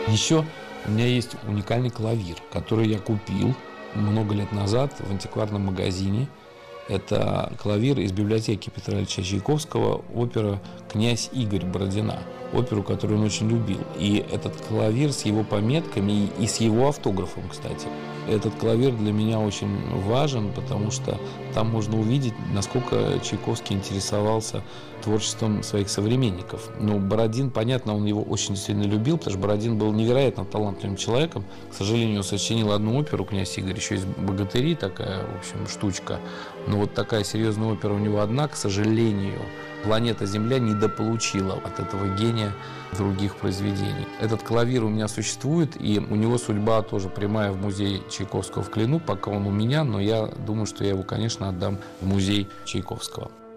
Еще у меня есть уникальный клавир, который я купил много лет назад в антикварном магазине. Это клавир из библиотеки Петра Ильича Чайковского, опера «Князь Игорь» Бородина, оперу, которую он очень любил. И этот клавир с его пометками и с его автографом, кстати. Этот клавир для меня очень важен, потому что там можно увидеть, насколько Чайковский интересовался творчеством своих современников. Ну, Бородин, понятно, он его очень сильно любил, потому что Бородин был невероятно талантливым человеком. К сожалению, он сочинил одну оперу «Князь Игорь», еще из «Богатыри», такая, в общем, штучка. Но вот такая серьезная опера у него одна, к сожалению, планета Земля недополучила от этого гения других произведений. Этот клавир у меня существует, и у него судьба тоже прямая в музей Чайковского в Клину, пока он у меня, но я думаю, что я его, конечно, отдам в музей Чайковского.